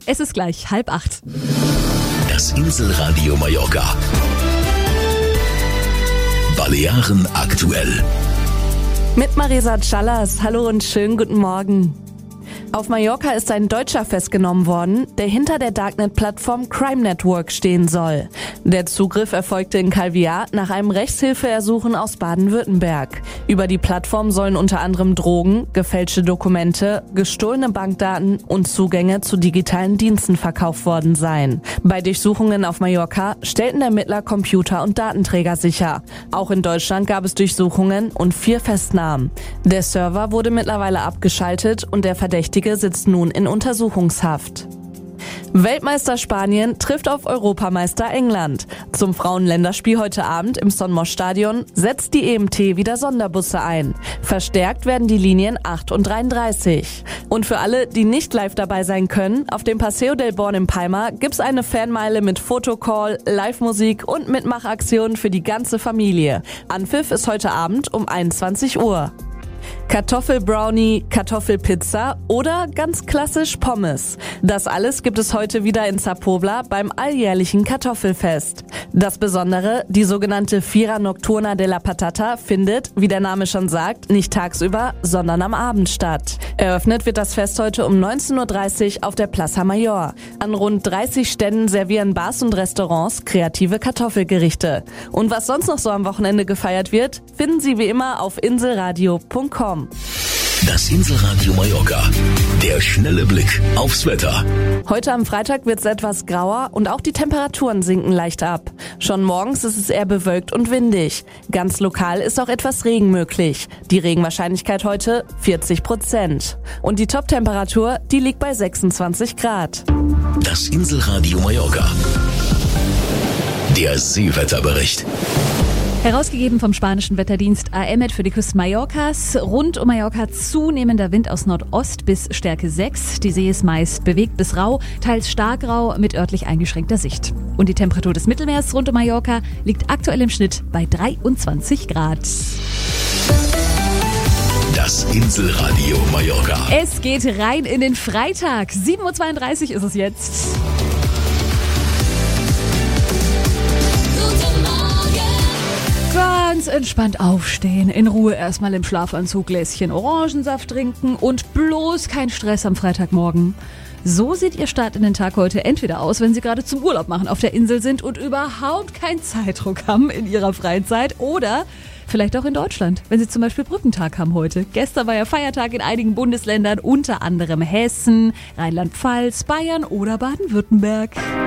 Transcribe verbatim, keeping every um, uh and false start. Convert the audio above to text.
Es ist gleich halb acht. Das Inselradio Mallorca. Balearen aktuell. Mit Marisa Callas. Hallo und schönen guten Morgen. Auf Mallorca ist ein Deutscher festgenommen worden, der hinter der Darknet-Plattform Crime Network stehen soll. Der Zugriff erfolgte in Calvià nach einem Rechtshilfeersuchen aus Baden-Württemberg. Über die Plattform sollen unter anderem Drogen, gefälschte Dokumente, gestohlene Bankdaten und Zugänge zu digitalen Diensten verkauft worden sein. Bei Durchsuchungen auf Mallorca stellten Ermittler Computer und Datenträger sicher. Auch in Deutschland gab es Durchsuchungen und vier Festnahmen. Der Server wurde mittlerweile abgeschaltet und der Verdächtige sitzt nun in Untersuchungshaft. Weltmeister Spanien trifft auf Europameister England. Zum Frauenländerspiel heute Abend im Son Moix Stadion setzt die E M T wieder Sonderbusse ein. Verstärkt werden die Linien acht und dreiunddreißig. Und für alle, die nicht live dabei sein können, auf dem Paseo del Born in Palma gibt's eine Fanmeile mit Fotocall, Live-Musik und Mitmachaktionen für die ganze Familie. Anpfiff ist heute Abend um einundzwanzig Uhr. Kartoffelbrownie, Kartoffelpizza oder ganz klassisch Pommes. Das alles gibt es heute wieder in Zapobla beim alljährlichen Kartoffelfest. Das Besondere, die sogenannte Fira Nocturna de la Patata findet, wie der Name schon sagt, nicht tagsüber, sondern am Abend statt. Eröffnet wird das Fest heute um neunzehn Uhr dreißig auf der Plaza Mayor. An rund dreißig Ständen servieren Bars und Restaurants kreative Kartoffelgerichte. Und was sonst noch so am Wochenende gefeiert wird, finden Sie wie immer auf inselradio punkt com. Das Inselradio Mallorca. Der schnelle Blick aufs Wetter. Heute am Freitag wird es etwas grauer und auch die Temperaturen sinken leicht ab. Schon morgens ist es eher bewölkt und windig. Ganz lokal ist auch etwas Regen möglich. Die Regenwahrscheinlichkeit heute vierzig Prozent. Und die Toptemperatur, die liegt bei sechsundzwanzig Grad. Das Inselradio Mallorca. Der Seewetterbericht. Herausgegeben vom spanischen Wetterdienst A E M E T für die Küste Mallorcas. Rund um Mallorca zunehmender Wind aus Nordost bis Stärke sechs. Die See ist meist bewegt bis rau, teils stark rau mit örtlich eingeschränkter Sicht. Und die Temperatur des Mittelmeers rund um Mallorca liegt aktuell im Schnitt bei dreiundzwanzig Grad. Das Inselradio Mallorca. Es geht rein in den Freitag. sieben Uhr zweiunddreißig ist es jetzt. Ganz entspannt aufstehen, in Ruhe erstmal im Schlafanzug Gläschen Orangensaft trinken und bloß kein Stress am Freitagmorgen. So sieht Ihr Start in den Tag heute entweder aus, wenn Sie gerade zum Urlaub machen auf der Insel sind und überhaupt keinen Zeitdruck haben in Ihrer Freizeit, oder vielleicht auch in Deutschland, wenn Sie zum Beispiel Brückentag haben heute. Gestern war ja Feiertag in einigen Bundesländern, unter anderem Hessen, Rheinland-Pfalz, Bayern oder Baden-Württemberg.